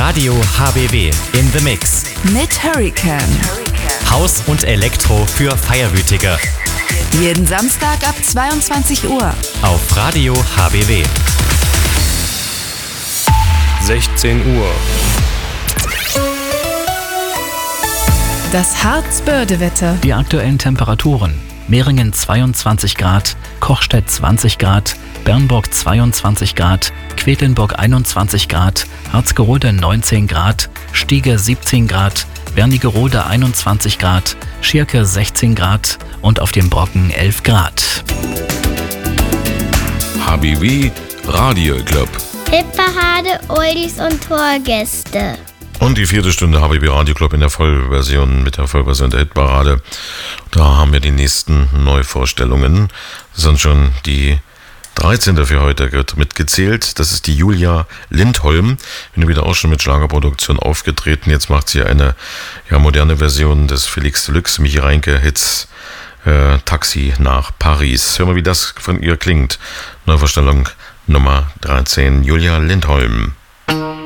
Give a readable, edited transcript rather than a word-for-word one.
Radio HBW in the Mix. Mit Hurricane. Haus und Elektro für Feierwütige. Jeden Samstag ab 22 Uhr. Auf Radio HBW. 16 Uhr. Das Harzbördewetter. Die aktuellen Temperaturen: Meringen 22 Grad, Kochstedt 20 Grad, Bernburg 22 Grad, Quedlinburg 21 Grad, Harzgerode 19 Grad, Stiege 17 Grad, Wernigerode 21 Grad, Schirke 16 Grad und auf dem Brocken 11 Grad. HBW Radio Club. Hitparade, Oldies und Torgäste. Und die 4. Stunde HBW Radio Club in der Vollversion, mit der Vollversion der Hitparade. Da haben wir die nächsten Neuvorstellungen. Das sind schon die 13. für heute mitgezählt. Das ist die Julia Lindholm. Bin wieder auch schon mit Schlagerproduktion aufgetreten. Jetzt macht sie eine moderne Version des Felix Deluxe, Michi Reinke Hits Taxi nach Paris. Hören wir, wie das von ihr klingt. Neuvorstellung Nummer 13, Julia Lindholm.